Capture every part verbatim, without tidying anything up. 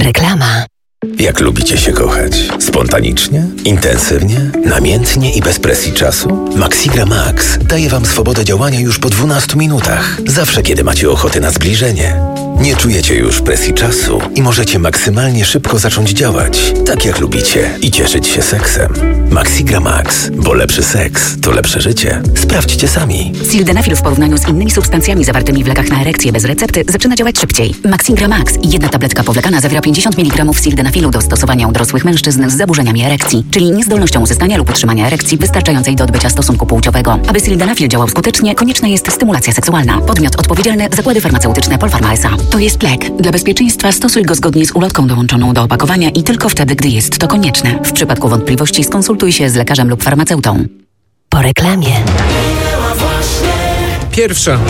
Reklama. Jak lubicie się kochać? Spontanicznie? Intensywnie? Namiętnie i bez presji czasu? Maxigra Max daje Wam swobodę działania już po dwunastu minutach. Zawsze, kiedy macie ochotę na zbliżenie. Nie czujecie już presji czasu i możecie maksymalnie szybko zacząć działać, tak jak lubicie, i cieszyć się seksem. Maxigra Max, bo lepszy seks to lepsze życie. Sprawdźcie sami. Sildenafil w porównaniu z innymi substancjami zawartymi w lekach na erekcję bez recepty zaczyna działać szybciej. Maxigra Max i jedna tabletka powlekana zawiera pięćdziesiąt miligramów sildenafilu do stosowania u dorosłych mężczyzn z zaburzeniami erekcji, czyli niezdolnością uzyskania lub utrzymania erekcji wystarczającej do odbycia stosunku płciowego. Aby sildenafil działał skutecznie, konieczna jest stymulacja seksualna. Podmiot odpowiedzialny: Zakłady Farmaceutyczne Polpharma S A. To jest lek. Dla bezpieczeństwa stosuj go zgodnie z ulotką dołączoną do opakowania i tylko wtedy, gdy jest to konieczne. W przypadku wątpliwości skonsultuj się z lekarzem lub farmaceutą. Po reklamie. Pierwsza.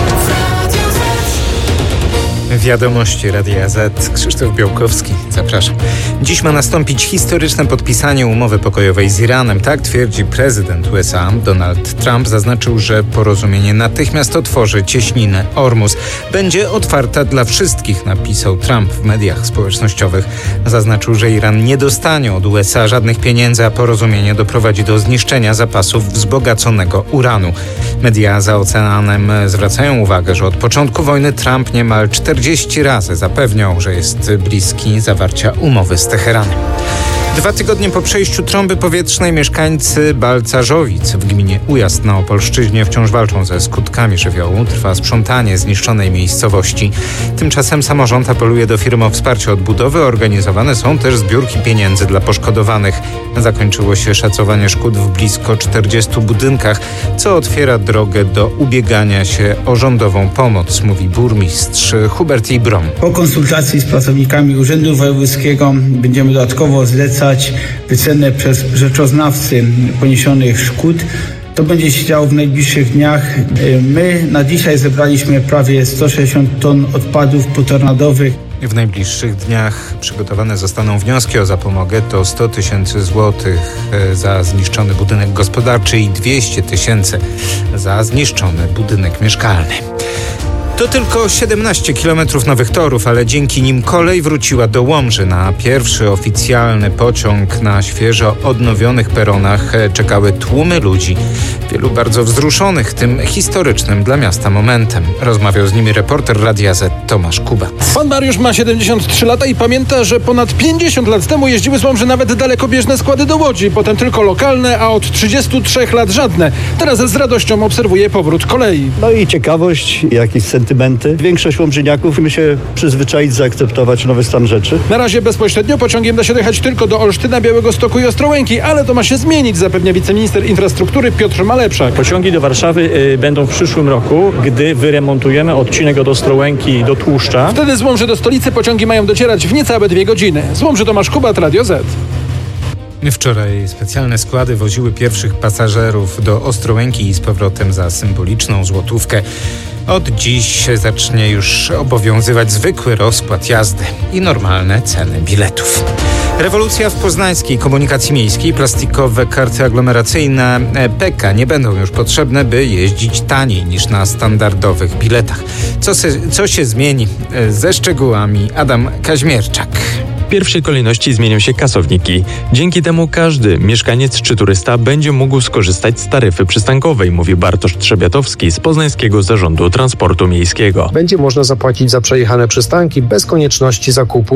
Wiadomości Radia Z. Krzysztof Białkowski, zapraszam. Dziś ma nastąpić historyczne podpisanie umowy pokojowej z Iranem. Tak twierdzi prezydent U S A. Donald Trump zaznaczył, że porozumienie natychmiast otworzy cieśninę Ormus. Będzie otwarta dla wszystkich, napisał Trump w mediach społecznościowych. Zaznaczył, że Iran nie dostanie od U S A żadnych pieniędzy, a porozumienie doprowadzi do zniszczenia zapasów wzbogaconego uranu. Media za oceanem zwracają uwagę, że od początku wojny Trump niemal czterdzieści razy zapewniał, że jest bliski zawarcia umowy z Teheranem. Dwa tygodnie po przejściu trąby powietrznej mieszkańcy Balcarzowic w gminie Ujazd na Opolszczyźnie wciąż walczą ze skutkami żywiołu. Trwa sprzątanie zniszczonej miejscowości. Tymczasem samorząd apeluje do firm o wsparcie odbudowy. Organizowane są też zbiórki pieniędzy dla poszkodowanych. Zakończyło się szacowanie szkód w blisko czterdziestu budynkach, co otwiera drogę do ubiegania się o rządową pomoc, mówi burmistrz Hubert Ibrom. Po konsultacji z pracownikami Urzędu Wojewódzkiego będziemy dodatkowo zlecać wycenę przez rzeczoznawcy poniesionych szkód. To będzie się działo w najbliższych dniach. My na dzisiaj zebraliśmy prawie sto sześćdziesiąt ton odpadów potornadowych. W najbliższych dniach przygotowane zostaną wnioski o zapomogę. To sto tysięcy złotych za zniszczony budynek gospodarczy i dwieście tysięcy za zniszczony budynek mieszkalny. To tylko siedemnaście kilometrów nowych torów, ale dzięki nim kolej wróciła do Łomży. Na pierwszy oficjalny pociąg na świeżo odnowionych peronach czekały tłumy ludzi, wielu bardzo wzruszonych tym historycznym dla miasta momentem. Rozmawiał z nimi reporter Radia Z Tomasz Kuba. Pan Mariusz ma siedemdziesiąt trzy lata i pamięta, że ponad pięćdziesiąt lat temu jeździły z Łomży nawet dalekobieżne składy do Łodzi, potem tylko lokalne, a od trzydziestu trzech lat żadne. Teraz z radością obserwuje powrót kolei. No i ciekawość, jakiś sentymenty. Większość łomżyniaków musi się przyzwyczaić, zaakceptować nowy stan rzeczy. Na razie bezpośrednio pociągiem da się dojechać tylko do Olsztyna, Białegostoku i Ostrołęki, ale to ma się zmienić, zapewnia wiceminister infrastruktury Piotr Malepszak. Pociągi do Warszawy y, będą w przyszłym roku, gdy wyremontujemy odcinek od Ostrołęki do Tłuszcza. Wtedy z Łomży do stolicy pociągi mają docierać w niecałe dwie godziny. Z Łomży Tomasz Kubat, Radio Z. Wczoraj specjalne składy woziły pierwszych pasażerów do Ostrołęki i z powrotem za symboliczną złotówkę. Od dziś zacznie już obowiązywać zwykły rozkład jazdy i normalne ceny biletów. Rewolucja w poznańskiej komunikacji miejskiej. Plastikowe karty aglomeracyjne P K nie będą już potrzebne, by jeździć taniej niż na standardowych biletach. Co, se, co się zmieni? Ze szczegółami Adam Kaźmierczak. W pierwszej kolejności zmienią się kasowniki. Dzięki temu każdy mieszkaniec czy turysta będzie mógł skorzystać z taryfy przystankowej, mówi Bartosz Trzebiatowski z Poznańskiego Zarządu Transportu Miejskiego. Będzie można zapłacić za przejechane przystanki bez konieczności zakupu